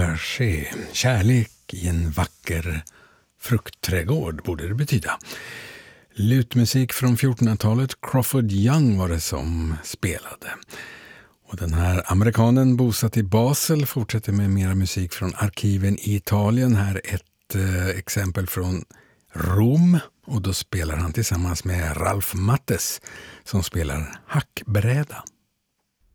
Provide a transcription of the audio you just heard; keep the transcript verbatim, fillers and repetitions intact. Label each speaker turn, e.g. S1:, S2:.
S1: Verger. Kärlek i en vacker fruktträdgård borde det betyda. Lutmusik från fjortonhundratalet. Crawford Young var det som spelade. Och den här amerikanen bosatt i Basel fortsätter med mera musik från arkiven i Italien. Här ett eh, exempel från Rom. Och då spelar han tillsammans med Ralph Mattes som spelar hackbräda.